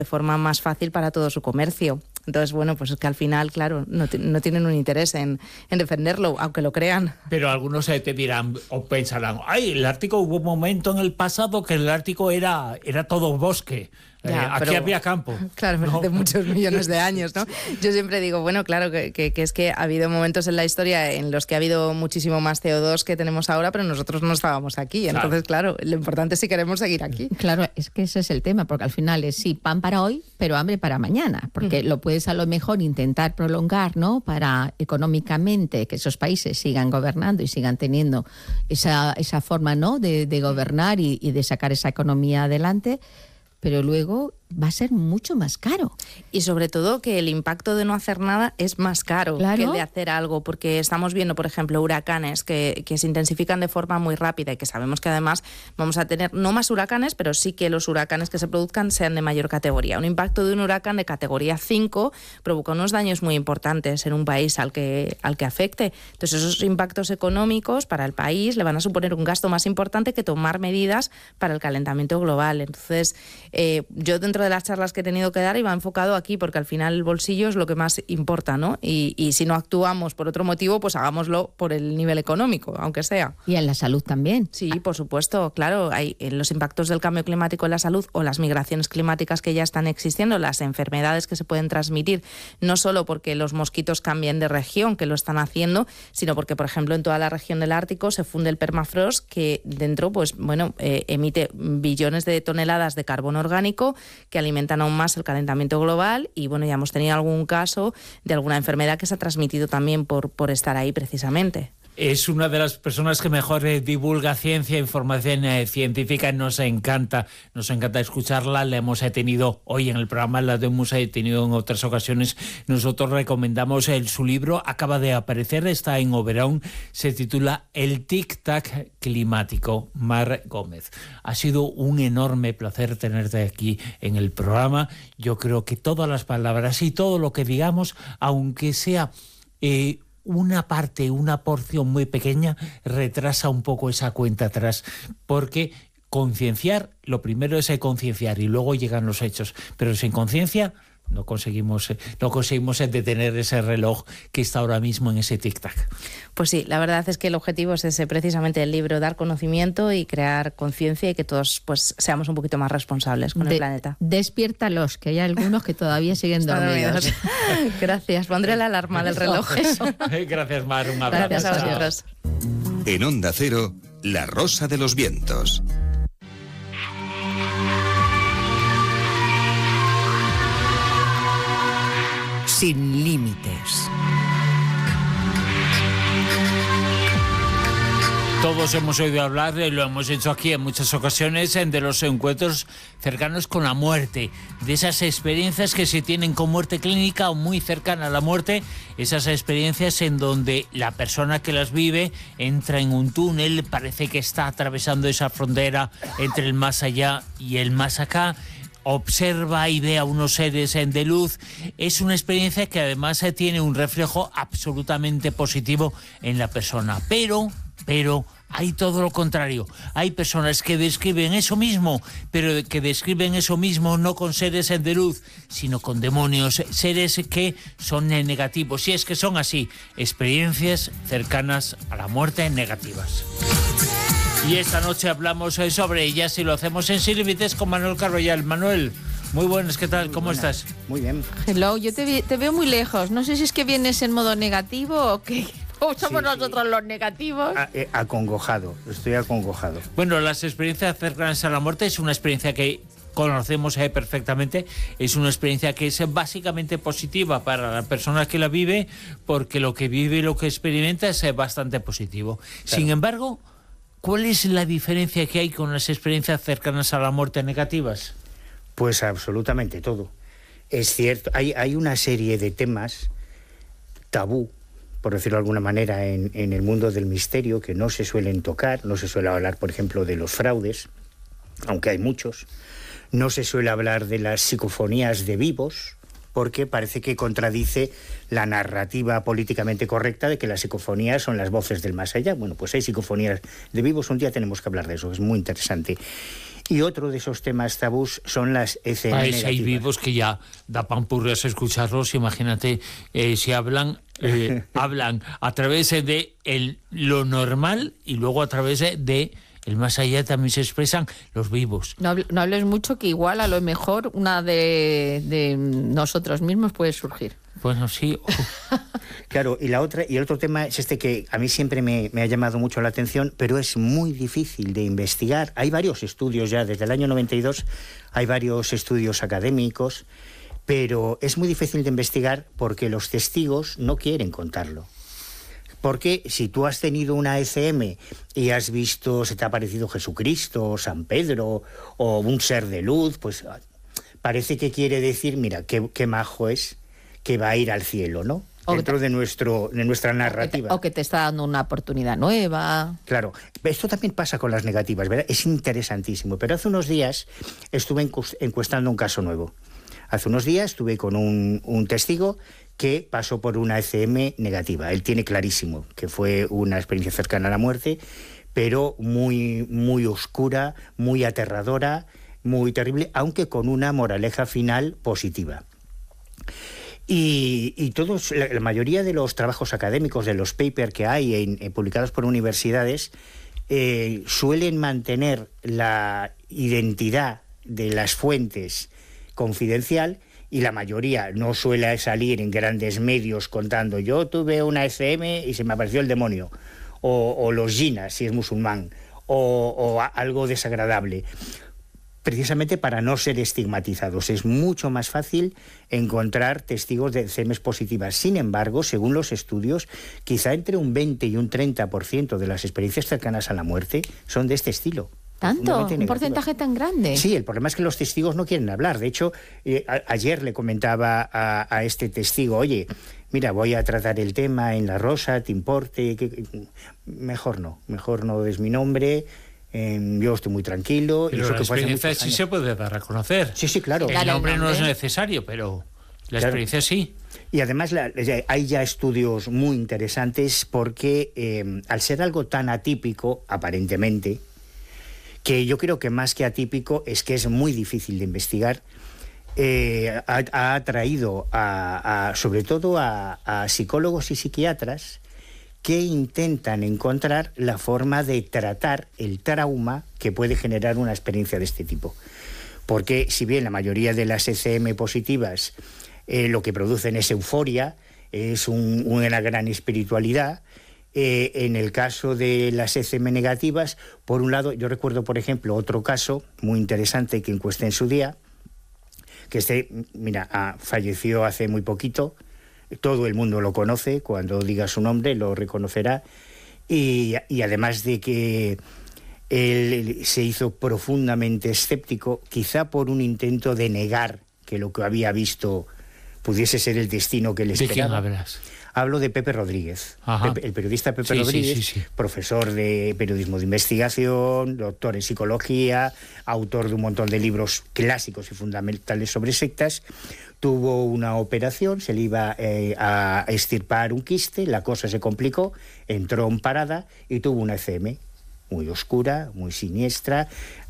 de forma más fácil para todo su comercio. Entonces, bueno, pues es que al final, claro, no tienen un interés en defenderlo, aunque lo crean. Pero algunos te dirán o pensarán, ay, el Ártico, hubo un momento en el pasado que el Ártico era todo bosque. Ya, aquí había campo. Claro, pero hace muchos millones de años, ¿no? Yo siempre digo, bueno, claro, que es que ha habido momentos en la historia en los que ha habido muchísimo más CO2 que tenemos ahora, pero nosotros no estábamos aquí. Entonces, claro, lo importante es si queremos seguir aquí. Claro, es que ese es el tema, porque al final es sí, pan para hoy, pero hambre para mañana, porque lo puedes a lo mejor intentar prolongar, ¿no? Para económicamente que esos países sigan gobernando y sigan teniendo esa forma, ¿no? De gobernar y de sacar esa economía adelante, pero luego va a ser mucho más caro. Y sobre todo que el impacto de no hacer nada es más caro que el de hacer algo, porque estamos viendo, por ejemplo, huracanes que se intensifican de forma muy rápida y que sabemos que además vamos a tener no más huracanes, pero sí que los huracanes que se produzcan sean de mayor categoría. Un impacto de un huracán de categoría 5 provoca unos daños muy importantes en un país al que afecte. Entonces esos impactos económicos para el país le van a suponer un gasto más importante que tomar medidas para el calentamiento global. Entonces yo dentro de las charlas que he tenido que dar iba enfocado aquí, porque al final el bolsillo es lo que más importa, ¿no? Y si no actuamos por otro motivo, pues hagámoslo por el nivel económico, aunque sea. Y en la salud también. Sí, por supuesto, claro, hay los impactos del cambio climático en la salud o las migraciones climáticas que ya están existiendo, las enfermedades que se pueden transmitir, no solo porque los mosquitos cambien de región, que lo están haciendo, sino porque, por ejemplo, en toda la región del Ártico se funde el permafrost, que dentro, pues bueno, emite billones de toneladas de carbono orgánico que alimentan aún más el calentamiento global y bueno, ya hemos tenido algún caso de alguna enfermedad que se ha transmitido también por estar ahí precisamente. Es una de las personas que mejor divulga ciencia, información científica. Nos encanta escucharla. La hemos tenido hoy en el programa, la hemos tenido en otras ocasiones. Nosotros recomendamos su libro, acaba de aparecer, está en Oberón, se titula El tic-tac climático. Mar Gómez, ha sido un enorme placer tenerte aquí en el programa. Yo creo que todas las palabras y todo lo que digamos, aunque sea una porción muy pequeña, retrasa un poco esa cuenta atrás, porque concienciar, lo primero es concienciar y luego llegan los hechos, pero sin conciencia no conseguimos detener ese reloj que está ahora mismo en ese tic-tac. Pues sí, la verdad es que el objetivo es ese, precisamente el libro, dar conocimiento y crear conciencia y que todos pues seamos un poquito más responsables con el planeta. Despiértalos, que hay algunos que todavía siguen dormidos. Gracias, pondré la alarma del reloj. Gracias, Mar, un abrazo. Gracias a vosotros. En Onda Cero, La Rosa de los Vientos. Sin límites. Todos hemos oído hablar, lo hemos hecho aquí en muchas ocasiones, de los encuentros cercanos con la muerte, de esas experiencias que se tienen con muerte clínica o muy cercana a la muerte, esas experiencias en donde la persona que las vive entra en un túnel, parece que está atravesando esa frontera entre el más allá y el más acá, observa y ve a unos seres de luz. Es una experiencia que además tiene un reflejo absolutamente positivo en la persona, pero hay todo lo contrario. Hay personas que describen eso mismo, pero que describen eso mismo no con seres de luz, sino con demonios, seres que son negativos. Y es que son así, experiencias cercanas a la muerte negativas. Y esta noche hablamos sobre ellas y lo hacemos en Sin Límites con Manuel Carroyal. Manuel, muy buenas, ¿qué tal? ¿Cómo estás? Muy bien. Hello, yo te veo muy lejos. No sé si es que vienes en modo negativo o qué. ¿O somos nosotros los negativos? Acongojado, estoy acongojado. Bueno, las experiencias cercanas a la muerte es una experiencia que conocemos perfectamente, es una experiencia que es básicamente positiva para la persona que la vive, porque lo que vive y lo que experimenta es bastante positivo. Claro. Sin embargo, ¿cuál es la diferencia que hay con las experiencias cercanas a la muerte negativas? Pues absolutamente todo. Es cierto, hay una serie de temas tabú, por decirlo de alguna manera, en el mundo del misterio que no se suelen tocar. No se suele hablar, por ejemplo, de los fraudes, aunque hay muchos. No se suele hablar de las psicofonías de vivos, porque parece que contradice la narrativa políticamente correcta de que las psicofonías son las voces del más allá. Bueno, pues hay psicofonías de vivos, un día tenemos que hablar de eso, es muy interesante. Y otro de esos temas tabús son las ECM negativas. Hay vivos que ya da pampurrias escucharlos, imagínate, si hablan a través de lo normal y luego a través de el más allá también se expresan los vivos. No hables mucho, que igual a lo mejor una de nosotros mismos puede surgir. Bueno, sí. Claro, y el otro tema es este que a mí siempre me ha llamado mucho la atención, pero es muy difícil de investigar. Hay varios estudios ya, desde el año 92 hay varios estudios académicos, pero es muy difícil de investigar porque los testigos no quieren contarlo. Porque si tú has tenido una ECM y has visto, se te ha aparecido Jesucristo, San Pedro o un ser de luz, pues parece que quiere decir, mira, qué majo es, que va a ir al cielo, ¿no? Dentro de nuestra narrativa. O que te está dando una oportunidad nueva. Claro, esto también pasa con las negativas, ¿verdad? Es interesantísimo, pero hace unos días estuve encuestando un caso nuevo. Hace unos días estuve con un testigo que pasó por una ECM negativa. Él tiene clarísimo que fue una experiencia cercana a la muerte, pero muy, muy oscura, muy aterradora, muy terrible, aunque con una moraleja final positiva. Y todos, la mayoría de los trabajos académicos, de los papers que hay publicados por universidades, suelen mantener la identidad de las fuentes confidencial, y la mayoría no suele salir en grandes medios contando yo tuve una ECM y se me apareció el demonio, o los jinas si es musulmán, o algo desagradable, precisamente para no ser estigmatizados. Es mucho más fácil encontrar testigos de ECMs positivas. Sin embargo, según los estudios, quizá entre un 20 y un 30% de las experiencias cercanas a la muerte son de este estilo. ¿Tanto? ¿Un porcentaje tan grande? Sí, el problema es que los testigos no quieren hablar. De hecho, ayer le comentaba a este testigo, oye, mira, voy a tratar el tema en La Rosa, ¿te importe? Mejor no des mi nombre, yo estoy muy tranquilo. Pero la experiencia sí se puede dar a conocer. Sí, claro. El nombre no es necesario, pero la experiencia sí. Y además hay ya estudios muy interesantes porque al ser algo tan atípico, aparentemente, que yo creo que más que atípico es que es muy difícil de investigar, ha atraído sobre todo a psicólogos y psiquiatras que intentan encontrar la forma de tratar el trauma que puede generar una experiencia de este tipo. Porque si bien la mayoría de las ECM positivas lo que producen es euforia, es una gran espiritualidad, en el caso de las ECM negativas, por un lado, yo recuerdo, por ejemplo, otro caso muy interesante que encuesté en su día, que falleció hace muy poquito, todo el mundo lo conoce, cuando diga su nombre lo reconocerá, y además de que él se hizo profundamente escéptico, quizá por un intento de negar que lo que había visto pudiese ser el destino que le esperaba. ¿De quién hablas? Hablo de Pepe Rodríguez, el periodista Pepe Sí, Rodríguez, sí. profesor de periodismo de investigación, doctor en psicología, autor de un montón de libros clásicos y fundamentales sobre sectas. Tuvo una operación, se le iba a extirpar un quiste, la cosa se complicó, entró en parada y tuvo una ECM muy oscura, muy siniestra.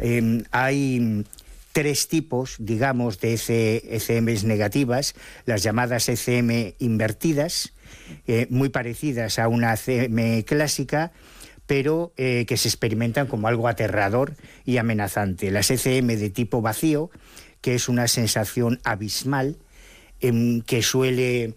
Hay tres tipos, digamos, de ECMs negativas, las llamadas ECM invertidas, muy parecidas a una ECM clásica, pero que se experimentan como algo aterrador y amenazante. Las ECM de tipo vacío, que es una sensación abismal, que suele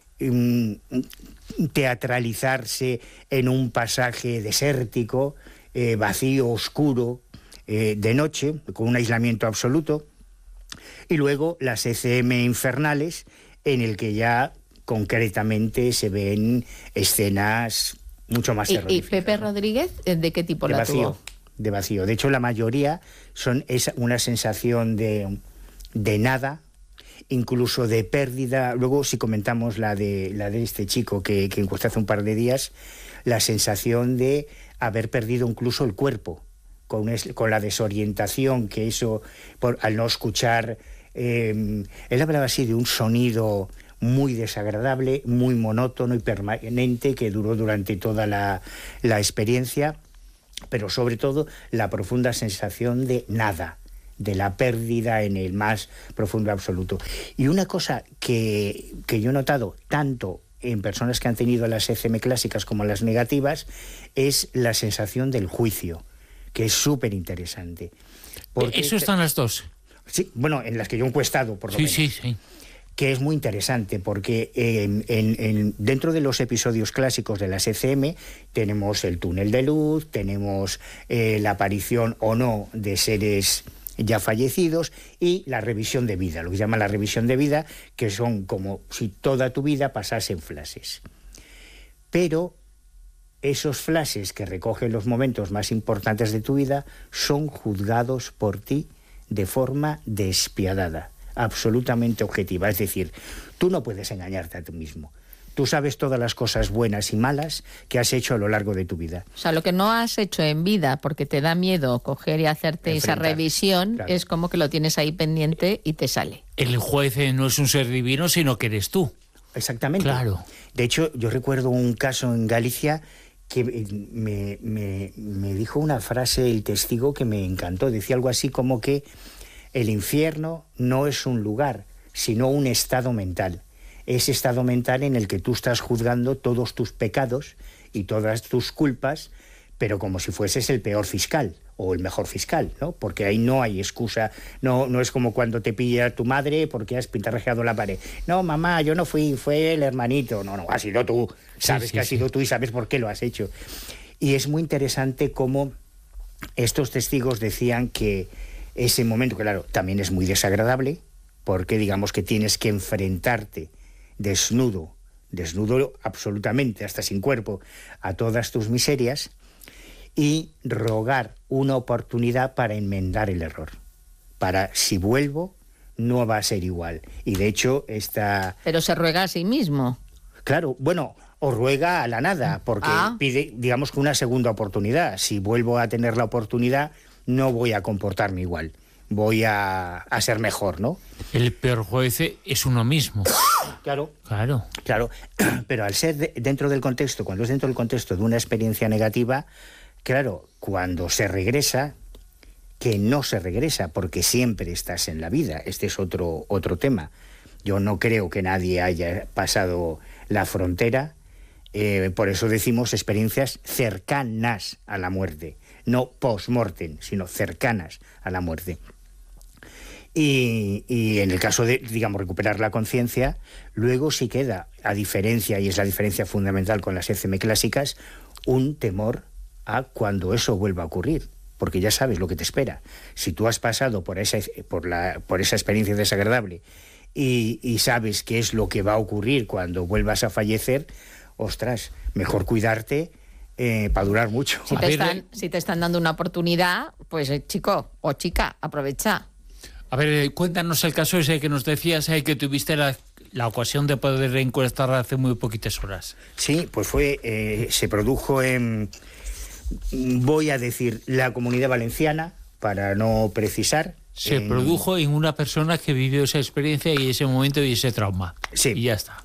teatralizarse en un pasaje desértico, vacío, oscuro, de noche, con un aislamiento absoluto, y luego las ECM infernales, en el que ya concretamente se ven escenas mucho más terroríficas. ¿Y Pepe Rodríguez de qué tipo la tuvo? De vacío. De hecho, la mayoría es una sensación de nada, incluso de pérdida. Luego, si comentamos la de este chico que encuesté hace un par de días, la sensación de haber perdido incluso el cuerpo, con la desorientación que eso, al no escuchar, él hablaba así de un sonido muy desagradable, muy monótono y permanente, que duró durante toda la experiencia. pero sobre todo la profunda sensación de nada, de la pérdida en el más profundo absoluto. Y una cosa que yo he notado tanto en personas que han tenido las ECM clásicas como las negativas es la sensación del juicio, que es súper interesante. Eso están las dos. Sí, bueno, en las que yo he encuestado, por lo menos. Sí. Que es muy interesante porque dentro de los episodios clásicos de las ECM tenemos el túnel de luz, tenemos la aparición o no de seres ya fallecidos y la revisión de vida, lo que se llama la revisión de vida, que son como si toda tu vida pasase en flashes. Pero esos flashes que recogen los momentos más importantes de tu vida son juzgados por ti de forma despiadada, absolutamente objetiva. Es decir, tú no puedes engañarte a ti mismo. Tú sabes todas las cosas buenas y malas que has hecho a lo largo de tu vida. O sea, lo que no has hecho en vida porque te da miedo coger y hacerte esa revisión, claro, es como que lo tienes ahí pendiente y te sale. El juez no es un ser divino, sino que eres tú. Exactamente. Claro. De hecho, yo recuerdo un caso en Galicia que me dijo una frase el testigo que me encantó. Decía algo así como que el infierno no es un lugar, sino un estado mental. Ese estado mental en el que tú estás juzgando todos tus pecados y todas tus culpas, pero como si fueses el peor fiscal o el mejor fiscal, ¿no? Porque ahí no hay excusa, no es como cuando te pilla tu madre porque has pintarrajeado la pared. No, mamá, yo no fui, fue el hermanito. No, has sido tú, sabes que has sido tú y sabes por qué lo has hecho. Y es muy interesante cómo estos testigos decían que ese momento, claro, también es muy desagradable, porque digamos que tienes que enfrentarte desnudo absolutamente, hasta sin cuerpo, a todas tus miserias y rogar una oportunidad para enmendar el error. Para, si vuelvo, no va a ser igual. Y de hecho, Pero se ruega a sí mismo. Claro, bueno, o ruega a la nada, porque pide, digamos que una segunda oportunidad. Si vuelvo a tener la oportunidad, no voy a comportarme igual. Voy a ser mejor, ¿no? El peor juez es uno mismo. Claro. Pero al ser dentro del contexto, cuando es dentro del contexto de una experiencia negativa, claro, cuando se regresa, que no se regresa, porque siempre estás en la vida. Este es otro tema. Yo no creo que nadie haya pasado la frontera, por eso decimos experiencias cercanas a la muerte, no post-mortem, sino cercanas a la muerte. Y en el caso de, digamos, recuperar la conciencia, luego sí queda, a diferencia, y es la diferencia fundamental con las ECM clásicas, un temor a cuando eso vuelva a ocurrir, porque ya sabes lo que te espera. Si tú has pasado por esa experiencia desagradable y sabes qué es lo que va a ocurrir cuando vuelvas a fallecer, ostras, mejor cuidarte para durar mucho. Si te están dando una oportunidad, pues chico o chica, aprovecha. A ver, cuéntanos el caso ese que nos decías, que tuviste la ocasión de poder encuestar hace muy poquitas horas. Sí, pues se produjo en, voy a decir, la Comunidad Valenciana, para no precisar. Se produjo en una persona que vivió esa experiencia y ese momento y ese trauma. Sí. Y ya está.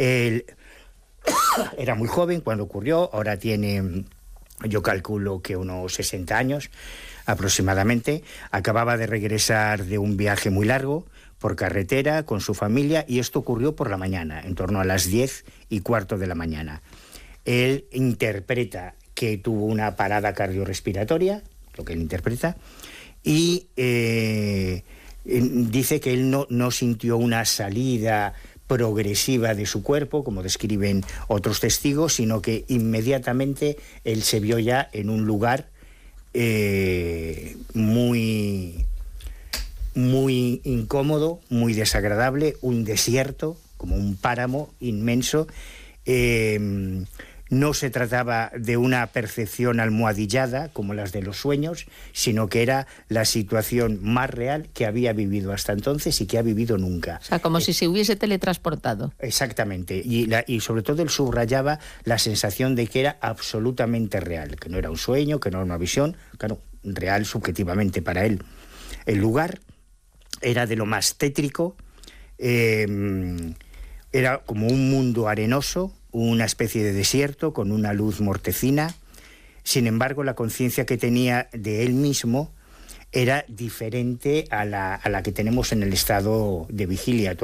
Era muy joven cuando ocurrió, ahora tiene, yo calculo que unos 60 años aproximadamente. Acababa de regresar de un viaje muy largo por carretera con su familia y esto ocurrió por la mañana, en torno a las 10:15 de la mañana. Él interpreta que tuvo una parada cardiorrespiratoria, lo que él interpreta, y dice que él no sintió una salida progresiva de su cuerpo, como describen otros testigos, sino que inmediatamente él se vio ya en un lugar muy incómodo, muy desagradable, un desierto, como un páramo inmenso. No se trataba de una percepción almohadillada, como las de los sueños, sino que era la situación más real que había vivido hasta entonces y que ha vivido nunca. O sea, como si se hubiese teletransportado. Exactamente. Y sobre todo él subrayaba la sensación de que era absolutamente real, que no era un sueño, que no era una visión, claro, real subjetivamente para él. El lugar era de lo más tétrico, era como un mundo arenoso, una especie de desierto con una luz mortecina. Sin embargo, la conciencia que tenía de él mismo era diferente a la que tenemos en el estado de vigilia.